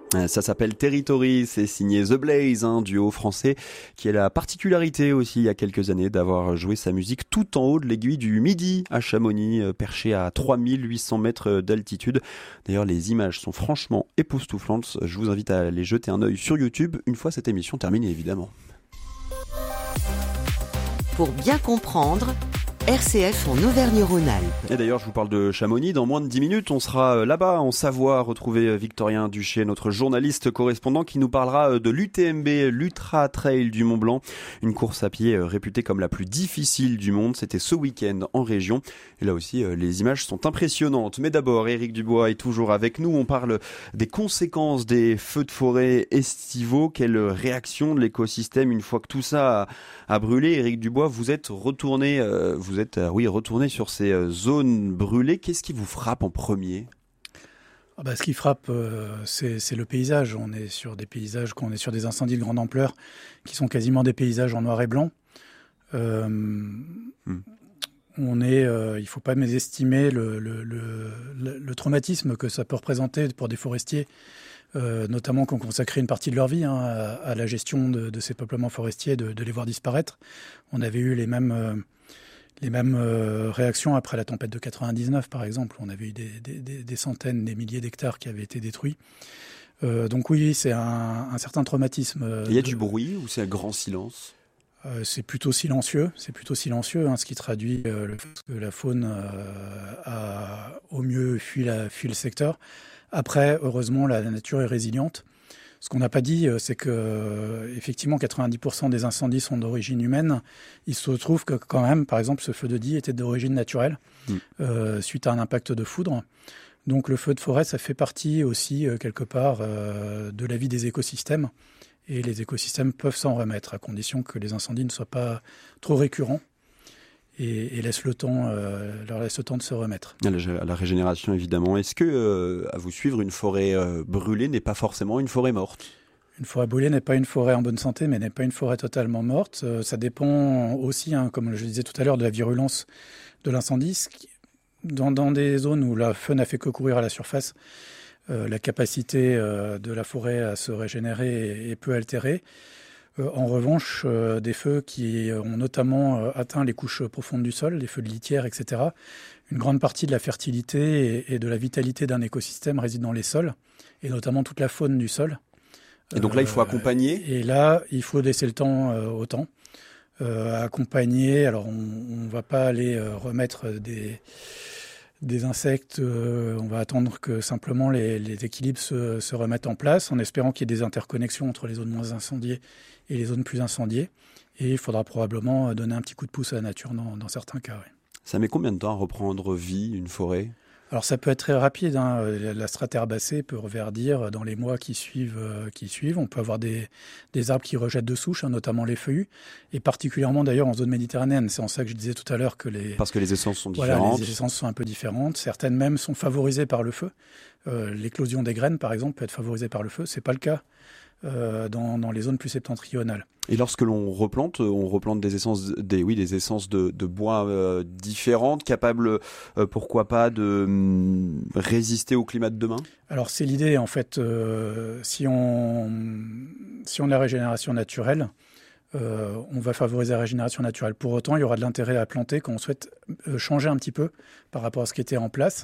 Ça s'appelle Territory, c'est signé The Blaze, un duo français qui a la particularité aussi il y a quelques années d'avoir joué sa musique tout en haut de l'aiguille du Midi à Chamonix, perché à 3800 mètres d'altitude. D'ailleurs, les images sont franchement époustouflantes. Je vous invite à aller jeter un œil sur YouTube une fois cette émission terminée, évidemment. Pour bien comprendre, RCF en Auvergne-Rhône-Alpes. Et d'ailleurs, je vous parle de Chamonix. Dans moins de 10 minutes, on sera là-bas, en Savoie, retrouver Victorien Duché, notre journaliste correspondant, qui nous parlera de l'UTMB, l'Ultra Trail du Mont-Blanc. Une course à pied réputée comme la plus difficile du monde. C'était ce week-end en région. Et là aussi, les images sont impressionnantes. Mais d'abord, Éric Dubois est toujours avec nous. On parle des conséquences des feux de forêt estivaux. Quelle réaction de l'écosystème une fois que tout ça a brûlé. Éric Dubois, vous êtes retourné... retourner sur ces zones brûlées. Qu'est-ce qui vous frappe en premier ? Ce qui frappe, c'est le paysage. On est sur des incendies de grande ampleur qui sont quasiment des paysages en noir et blanc. Il ne faut pas mésestimer le traumatisme que ça peut représenter pour des forestiers, notamment qui ont consacré une partie de leur vie à la gestion de ces peuplements forestiers, de les voir disparaître. On avait eu les mêmes réactions après la tempête de 99, par exemple. On avait eu des centaines, des milliers d'hectares qui avaient été détruits. Donc oui, c'est un certain traumatisme. Il y a du bruit ou c'est un grand silence ? C'est plutôt silencieux, ce qui traduit le fait que la faune a au mieux fui le secteur. Après, heureusement, la nature est résiliente. Ce qu'on n'a pas dit, c'est que effectivement 90% des incendies sont d'origine humaine. Il se trouve que quand même, par exemple, ce feu de Die était d'origine naturelle, suite à un impact de foudre. Donc le feu de forêt, ça fait partie aussi, quelque part, de la vie des écosystèmes. Et les écosystèmes peuvent s'en remettre, à condition que les incendies ne soient pas trop récurrents et leur laissent le temps de se remettre. À la régénération, évidemment. Est-ce que, à vous suivre, une forêt brûlée n'est pas forcément une forêt morte ? Une forêt brûlée n'est pas une forêt en bonne santé, mais n'est pas une forêt totalement morte. Ça dépend aussi, comme je le disais tout à l'heure, de la virulence de l'incendie. Dans des zones où le feu n'a fait que courir à la surface, la capacité de la forêt à se régénérer est peu altérée. En revanche, des feux qui ont notamment atteint les couches profondes du sol, des feux de litière, etc., une grande partie de la fertilité et de la vitalité d'un écosystème réside dans les sols, et notamment toute la faune du sol. Et donc là, il faut accompagner ? Et là, il faut laisser le temps au temps. Accompagner, alors on ne va pas aller remettre des insectes, on va attendre que simplement les équilibres se remettent en place, en espérant qu'il y ait des interconnexions entre les zones moins incendiées et les zones plus incendiées. Et il faudra probablement donner un petit coup de pouce à la nature dans certains cas. Oui. Ça met combien de temps à reprendre vie, une forêt ? Alors ça peut être très rapide. La strate herbacée peut reverdir dans les mois qui suivent. On peut avoir des arbres qui rejettent de souche, notamment les feuillus, et particulièrement d'ailleurs en zone méditerranéenne. C'est en ça que je disais tout à l'heure que parce que les essences sont différentes. Voilà, les essences sont un peu différentes. Certaines même sont favorisées par le feu. L'éclosion des graines, par exemple, peut être favorisée par le feu. C'est pas le cas dans les zones plus septentrionales. Et lorsque on replante des essences de bois différentes, capables, pourquoi pas, de résister au climat de demain ? Alors c'est l'idée, en fait. Si on a la régénération naturelle, on va favoriser la régénération naturelle. Pour autant, il y aura de l'intérêt à planter quand on souhaite changer un petit peu par rapport à ce qui était en place.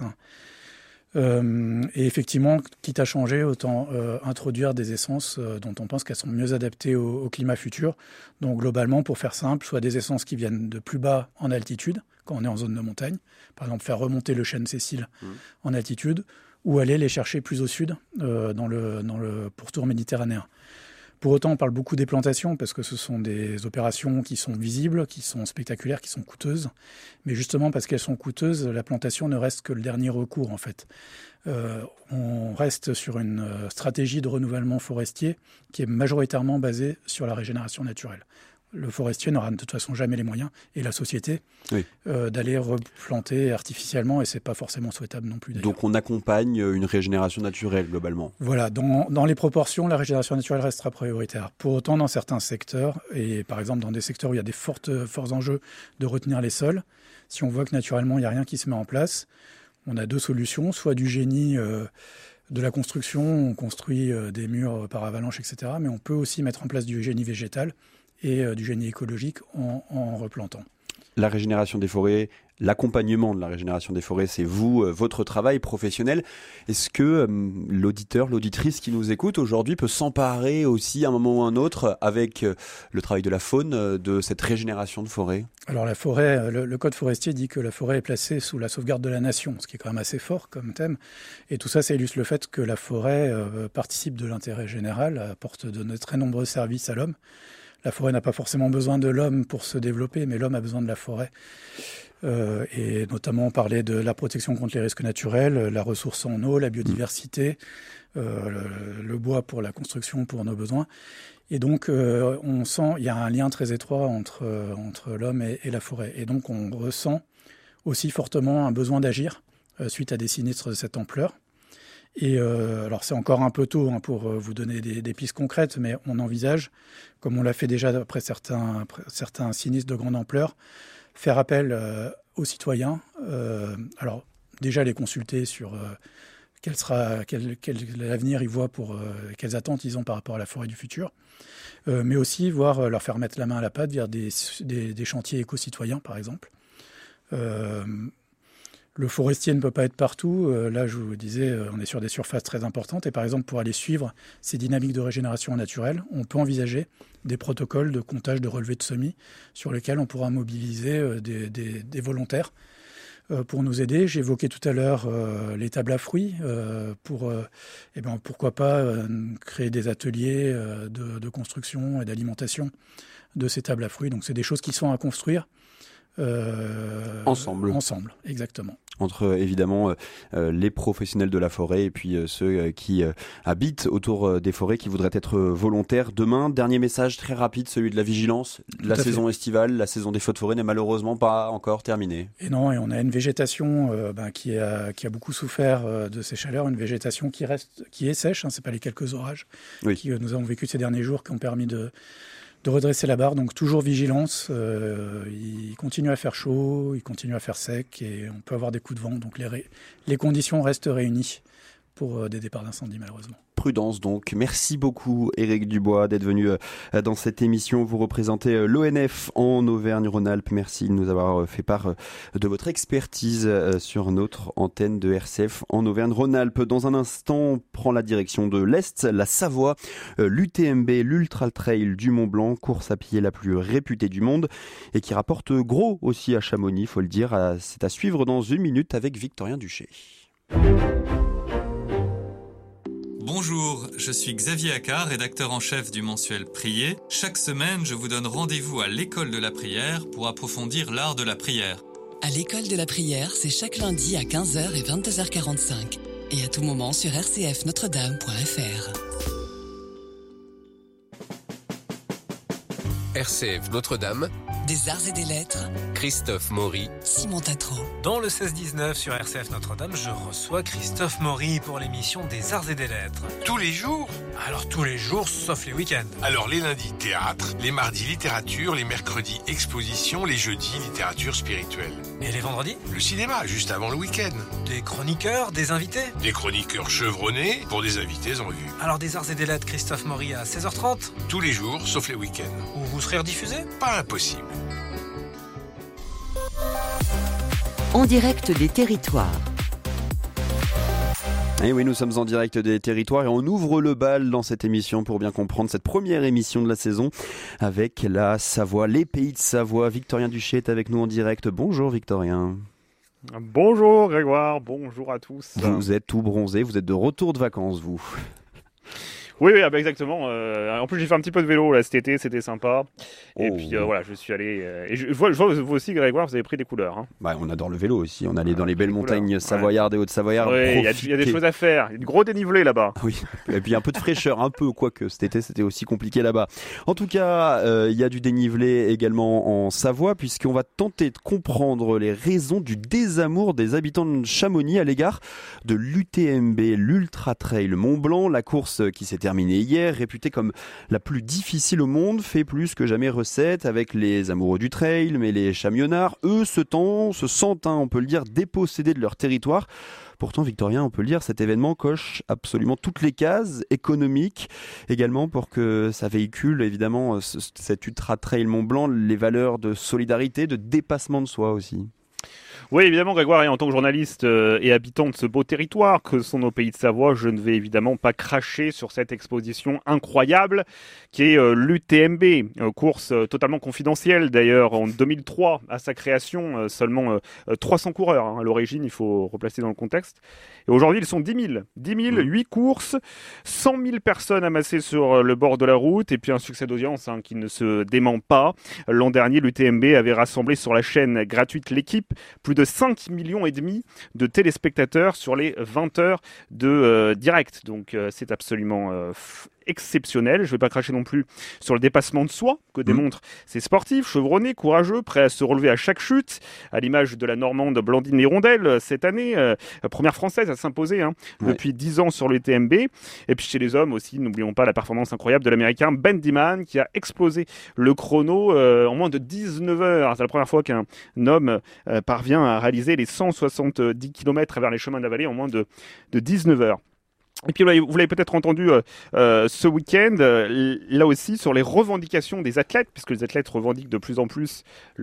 Et effectivement, quitte à changer, autant introduire des essences dont on pense qu'elles sont mieux adaptées au climat futur. Donc globalement, pour faire simple, soit des essences qui viennent de plus bas en altitude, quand on est en zone de montagne, par exemple faire remonter le chêne Cécile en altitude, ou aller les chercher plus au sud, dans le pourtour méditerranéen. Pour autant, on parle beaucoup des plantations parce que ce sont des opérations qui sont visibles, qui sont spectaculaires, qui sont coûteuses. Mais justement, parce qu'elles sont coûteuses, la plantation ne reste que le dernier recours, en fait. On reste sur une stratégie de renouvellement forestier qui est majoritairement basée sur la régénération naturelle. Le forestier n'aura de toute façon jamais les moyens, et la société, d'aller replanter artificiellement, et c'est pas forcément souhaitable non plus. D'ailleurs. Donc on accompagne une régénération naturelle globalement. Voilà, dans les proportions, la régénération naturelle restera prioritaire. Pour autant, dans certains secteurs, et par exemple dans des secteurs où il y a des forts enjeux de retenir les sols, si on voit que naturellement il n'y a rien qui se met en place, on a deux solutions, soit du génie de la construction, on construit des murs par avalanche, etc. Mais on peut aussi mettre en place du génie végétal et du génie écologique en replantant. La régénération des forêts, l'accompagnement de la régénération des forêts, c'est vous, votre travail professionnel. Est-ce que l'auditeur, l'auditrice qui nous écoute aujourd'hui peut s'emparer aussi à un moment ou à un autre avec le travail de la faune, de cette régénération de forêt ? Alors la forêt, le code forestier dit que la forêt est placée sous la sauvegarde de la nation, ce qui est quand même assez fort comme thème. Et tout ça, ça illustre le fait que la forêt participe de l'intérêt général, apporte de très nombreux services à l'homme. La forêt n'a pas forcément besoin de l'homme pour se développer, mais l'homme a besoin de la forêt. Et notamment parler de la protection contre les risques naturels, la ressource en eau, la biodiversité, le bois pour la construction, pour nos besoins. Et donc, on sent, il y a un lien très étroit entre l'homme et la forêt. Et donc, on ressent aussi fortement un besoin d'agir suite à des sinistres de cette ampleur. Et alors c'est encore un peu tôt pour vous donner des pistes concrètes, mais on envisage, comme on l'a fait déjà après certains sinistres de grande ampleur, faire appel aux citoyens. Alors déjà les consulter sur quel avenir ils voient quelles attentes ils ont par rapport à la forêt du futur, mais aussi leur faire mettre la main à la pâte vers des chantiers éco-citoyens par exemple. Le forestier ne peut pas être partout. Là, je vous disais, on est sur des surfaces très importantes. Et par exemple, pour aller suivre ces dynamiques de régénération naturelle, on peut envisager des protocoles de comptage de relevés de semis sur lesquels on pourra mobiliser des volontaires pour nous aider. J'évoquais tout à l'heure les tables à fruits. Pourquoi pas créer des ateliers de construction et d'alimentation de ces tables à fruits. Donc, c'est des choses qui sont à construire. Ensemble, exactement. Entre évidemment les professionnels de la forêt et puis ceux qui habitent autour des forêts, qui voudraient être volontaires. Demain, dernier message très rapide, celui de la vigilance. La saison estivale, la saison des feux de forêt n'est malheureusement pas encore terminée. Et non, et on a une végétation qui a beaucoup souffert de ces chaleurs, une végétation qui est sèche, c'est pas les quelques orages qui nous avons vécu ces derniers jours qui ont permis de redresser la barre, donc toujours vigilance. Il continue à faire chaud, il continue à faire sec et on peut avoir des coups de vent. Donc les conditions restent réunies pour des départs d'incendie malheureusement. Prudence donc. Merci beaucoup Éric Dubois d'être venu dans cette émission. Vous représentez l'ONF en Auvergne-Rhône-Alpes. Merci de nous avoir fait part de votre expertise sur notre antenne de RCF en Auvergne-Rhône-Alpes. Dans un instant, on prend la direction de l'Est, la Savoie, l'UTMB, l'Ultra Trail du Mont-Blanc, course à pied la plus réputée du monde et qui rapporte gros aussi à Chamonix, il faut le dire. C'est à suivre dans une minute avec Victorien Duché. Bonjour, je suis Xavier Accard, rédacteur en chef du mensuel Prier. Chaque semaine, je vous donne rendez-vous à l'école de la prière pour approfondir l'art de la prière. À l'école de la prière, c'est chaque lundi à 15h et 22h45 et à tout moment sur rcfnotredame.fr. RCF Notre-Dame, des arts et des lettres, Christophe Maury, Simon Tatro. Dans le 16-19 sur RCF Notre-Dame, je reçois Christophe Maury pour l'émission des arts et des lettres. Tous les jours ? Alors tous les jours, sauf les week-ends. Alors les lundis, théâtre, les mardis, littérature, les mercredis, exposition, les jeudis, littérature spirituelle. Et les vendredis ? Le cinéma, juste avant le week-end. Des chroniqueurs, des invités ? Des chroniqueurs chevronnés pour des invités en vue. Alors des arts et des lettres, Christophe Maury à 16h30 ? Tous les jours, sauf les week-ends. Où vous serez rediffusé ? Pas impossible. En direct des territoires. Et oui, nous sommes en direct des territoires et on ouvre le bal dans cette émission pour bien comprendre cette première émission de la saison avec la Savoie, les pays de Savoie. Victorien Duché est avec nous en direct. Bonjour Victorien. Bonjour Grégoire, bonjour à tous. Vous êtes tout bronzé, vous êtes de retour de vacances vous. Oui, exactement. En plus, j'ai fait un petit peu de vélo là cet été, c'était sympa. Et puis voilà, je suis allé. Et je vois vous aussi, Grégoire, vous avez pris des couleurs. Hein. Bah, on adore le vélo aussi. On allait dans les belles montagnes savoyardes et Hautes-Savoyardes. Oui, il y a des choses à faire. Il y a de gros dénivelés là-bas. Oui, et puis un peu de fraîcheur, quoique cet été c'était aussi compliqué là-bas. En tout cas, il y a du dénivelé également en Savoie, puisqu'on va tenter de comprendre les raisons du désamour des habitants de Chamonix à l'égard de l'UTMB, l'Ultra Trail Mont-Blanc, la course qui s'est terminée hier, réputée comme la plus difficile au monde, fait plus que jamais recette avec les amoureux du trail, mais les chamionnards, eux, se sentent, on peut le dire, dépossédés de leur territoire. Pourtant, Victorien, on peut le dire, cet événement coche absolument toutes les cases économiques, également pour que ça véhicule évidemment cet Ultra Trail Mont Blanc, les valeurs de solidarité, de dépassement de soi aussi. Oui, évidemment, Grégoire, et en tant que journaliste et habitant de ce beau territoire que sont nos pays de Savoie, je ne vais évidemment pas cracher sur cette exposition incroyable qui est l'UTMB, course totalement confidentielle d'ailleurs en 2003 à sa création, seulement 300 coureurs à l'origine, il faut replacer dans le contexte. Et aujourd'hui, ils sont 10 000. 10 000, 8 courses, 100 000 personnes amassées sur le bord de la route et puis un succès d'audience qui ne se dément pas. L'an dernier, l'UTMB avait rassemblé sur la chaîne gratuite L'Équipe plus de 5,5 millions de téléspectateurs sur les 20 heures de direct. Donc c'est absolument exceptionnel. Je ne vais pas cracher non plus sur le dépassement de soi que démontrent ces sportifs chevronnés, courageux, prêts à se relever à chaque chute, à l'image de la Normande Blandine Hirondelle cette année, première française à s'imposer depuis 10 ans sur le TMB. Et puis chez les hommes aussi, n'oublions pas la performance incroyable de l'Américain Ben Diman qui a explosé le chrono en moins de 19 heures. C'est la première fois qu'un homme parvient à réaliser les 170 km à travers les chemins de la vallée en moins de 19 heures. Et puis vous l'avez peut-être entendu ce week-end, là aussi sur les revendications des athlètes, puisque les athlètes revendiquent de plus en plus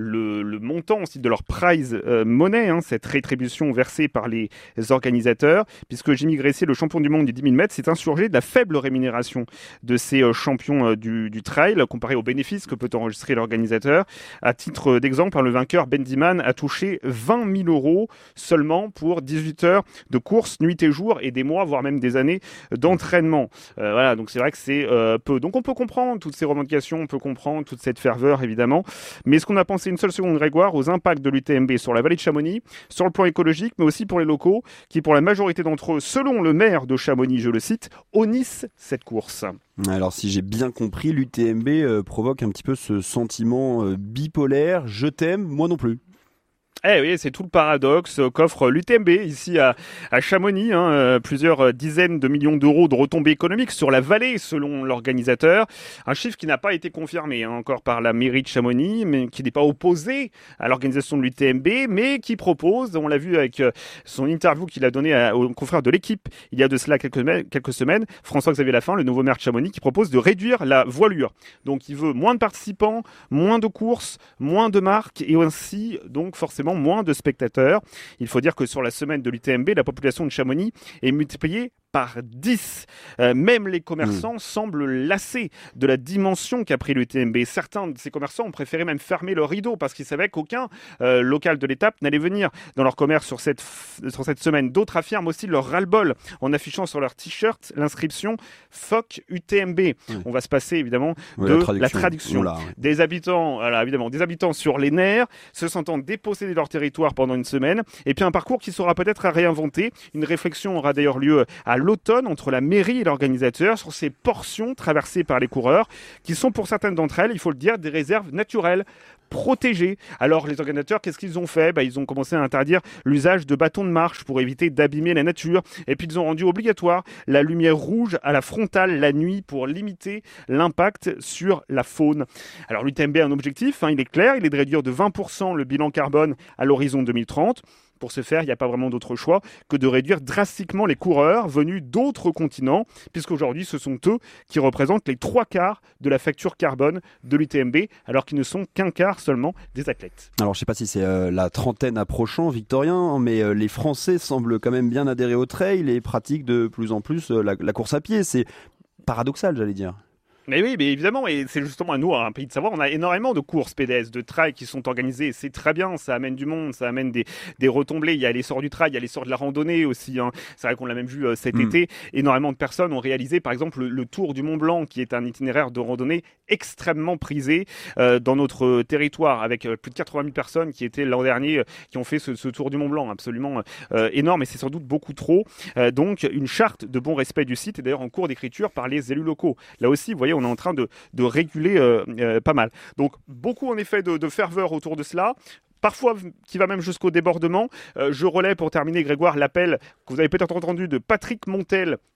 le montant aussi de leur prize money, cette rétribution versée par les organisateurs, puisque Jimmy Gressier, le champion du monde du 10 000 mètres, s'est insurgé de la faible rémunération de ces champions du trail, comparé aux bénéfices que peut enregistrer l'organisateur. À titre d'exemple, le vainqueur Ben Diman a touché 20 000 € seulement pour 18 heures de course, nuit et jour, et des mois, voire même des années d'entraînement. Voilà, donc c'est vrai que c'est peu. Donc on peut comprendre toutes ces revendications, on peut comprendre toute cette ferveur évidemment, mais est-ce qu'on a pensé une seule seconde, Grégoire, aux impacts de l'UTMB sur la vallée de Chamonix, sur le plan écologique, mais aussi pour les locaux, qui pour la majorité d'entre eux, selon le maire de Chamonix, je le cite, honnissent cette course. Alors si j'ai bien compris, l'UTMB provoque un petit peu ce sentiment bipolaire, je t'aime, moi non plus. Eh oui, c'est tout le paradoxe qu'offre l'UTMB ici à Chamonix. Plusieurs dizaines de millions d'euros de retombées économiques sur la vallée selon l'organisateur. Un chiffre qui n'a pas été confirmé encore par la mairie de Chamonix, mais qui n'est pas opposé à l'organisation de l'UTMB, mais qui propose, on l'a vu avec son interview qu'il a donnée aux confrères de l'Équipe il y a de cela quelques semaines, François-Xavier Lafin, le nouveau maire de Chamonix, qui propose de réduire la voilure. Donc il veut moins de participants, moins de courses, moins de marques et ainsi donc forcément moins de spectateurs. Il faut dire que sur la semaine de l'UTMB, la population de Chamonix est multipliée par 10. Même les commerçants semblent lassés de la dimension qu'a pris l'UTMB. Certains de ces commerçants ont préféré même fermer leur rideau parce qu'ils savaient qu'aucun local de l'étape n'allait venir dans leur commerce sur cette semaine. D'autres affirment aussi leur ras-le-bol en affichant sur leur t-shirt l'inscription « Fuck UTMB ». On va se passer évidemment de la traduction. Des habitants, évidemment, des habitants sur les nerfs, se sentant dépossédés de leur territoire pendant une semaine, et puis un parcours qui sera peut-être à réinventer. Une réflexion aura d'ailleurs lieu à l'automne entre la mairie et l'organisateur sur ces portions traversées par les coureurs qui sont pour certaines d'entre elles, il faut le dire, des réserves naturelles protégées. Alors les organisateurs, qu'est-ce qu'ils ont fait ? Ils ont commencé à interdire l'usage de bâtons de marche pour éviter d'abîmer la nature, et puis ils ont rendu obligatoire la lumière rouge à la frontale la nuit pour limiter l'impact sur la faune. Alors l'UTMB a un objectif, il est clair, il est de réduire de 20% le bilan carbone à l'horizon 2030. Pour ce faire, il n'y a pas vraiment d'autre choix que de réduire drastiquement les coureurs venus d'autres continents, puisqu'aujourd'hui, ce sont eux qui représentent les 3/4 de la facture carbone de l'UTMB, alors qu'ils ne sont qu'un quart seulement des athlètes. Alors, je ne sais pas si c'est la trentaine approchant, Victorien, mais les Français semblent quand même bien adhérer au trail et pratiquent de plus en plus la course à pied. C'est paradoxal, j'allais dire. Mais oui, mais évidemment, et c'est justement à nous, un pays de savoir, on a énormément de courses pédestres, de trails qui sont organisées, c'est très bien, ça amène du monde, ça amène des retombées, il y a l'essor du trail, il y a l'essor de la randonnée aussi, c'est vrai qu'on l'a même vu cet été, énormément de personnes ont réalisé par exemple le Tour du Mont Blanc, qui est un itinéraire de randonnée extrêmement prisé dans notre territoire, avec plus de 80 000 personnes qui étaient l'an dernier, qui ont fait ce Tour du Mont Blanc, absolument énorme, et c'est sans doute beaucoup trop, donc une charte de bon respect du site est d'ailleurs en cours d'écriture par les élus locaux. Là aussi, vous voyez, on est en train de réguler pas mal. Donc beaucoup en effet de ferveur autour de cela. Parfois qui va même jusqu'au débordement. Je relais pour terminer, Grégoire, l'appel que vous avez peut-être entendu de Patrick Montel,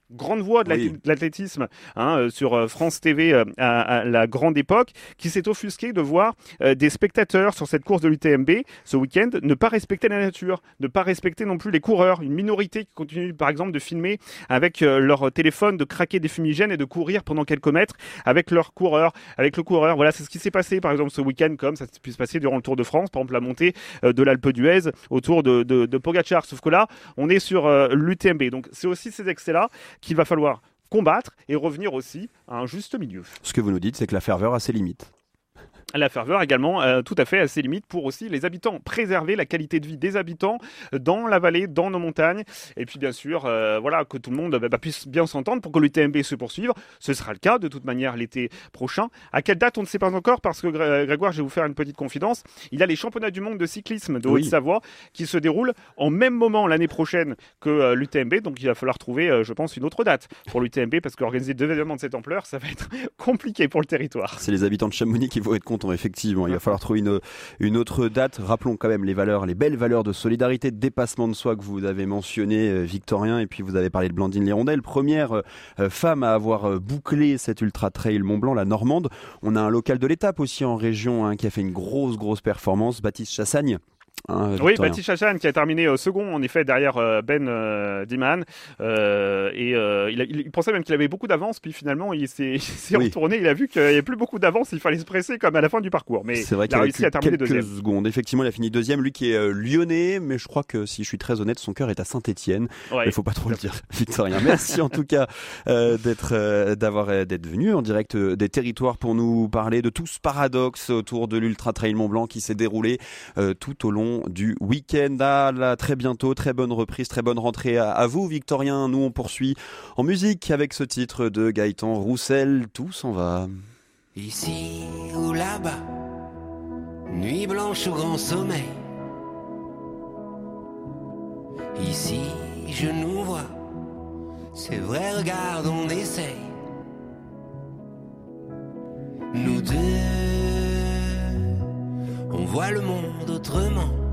grande voix de l'athlétisme sur France TV à la grande époque, qui s'est offusqué de voir des spectateurs sur cette course de l'UTMB ce week-end ne pas respecter la nature, ne pas respecter non plus les coureurs. Une minorité qui continue par exemple de filmer avec leur téléphone, de craquer des fumigènes et de courir pendant quelques mètres avec leur coureur, avec le coureur. Voilà, c'est ce qui s'est passé par exemple ce week-end, comme ça pu se passer durant le Tour de France, par exemple la montée de l'Alpe d'Huez autour de Pogačar. Sauf que là, on est sur l'UTMB. Donc c'est aussi ces excès-là qu'il va falloir combattre et revenir aussi à un juste milieu. Ce que vous nous dites, c'est que la ferveur a ses limites. La ferveur également, tout à fait à ses limites pour aussi les habitants, préserver la qualité de vie des habitants dans la vallée, dans nos montagnes, et puis bien sûr, voilà, que tout le monde puisse bien s'entendre pour que l'UTMB se poursuive. Ce sera le cas de toute manière l'été prochain. À quelle date, on ne sait pas encore, parce que Grégoire, je vais vous faire une petite confidence, il y a les championnats du monde de cyclisme de Haute-Savoie qui se déroulent en même moment l'année prochaine que l'UTMB, donc il va falloir trouver, je pense, une autre date pour l'UTMB, parce qu'organiser deux événements de cette ampleur, ça va être compliqué pour le territoire. C'est les habitants de Chamonix qui vont être contents, effectivement. Il va falloir trouver une autre date. Rappelons quand même les belles valeurs de solidarité, de dépassement de soi que vous avez mentionné, Victorien, et puis vous avez parlé de Blandine Lirondelle, première femme à avoir bouclé cet Ultra Trail Mont Blanc, la Normande. On a un local de l'étape aussi en région qui a fait une grosse performance, Baptiste Chassagne. Oui, Baptiste Chassagne qui a terminé second en effet derrière Ben Diman il pensait même qu'il avait beaucoup d'avance, puis finalement il s'est retourné, il a vu qu'il n'y avait plus beaucoup d'avance, il fallait se presser comme à la fin du parcours, mais c'est vrai il a réussi à terminer deuxième. Secondes. Effectivement, il a fini deuxième, lui qui est lyonnais, mais je crois que si je suis très honnête, son cœur est à Saint-Étienne. Il ne faut pas trop le dire, Victorien. Merci en tout cas d'être venu en direct des territoires pour nous parler de tout ce paradoxe autour de l'Ultra Trail Mont Blanc qui s'est déroulé tout au long du week-end. Très bientôt, très bonne reprise, très bonne rentrée à vous, Victorien. Nous, on poursuit en musique avec ce titre de Gaëtan Roussel, Tout s'en va. Ici ou là-bas, nuit blanche ou grand sommeil. Ici, je nous vois, c'est vrai, regarde, on essaye. Nous deux, on voit le monde autrement.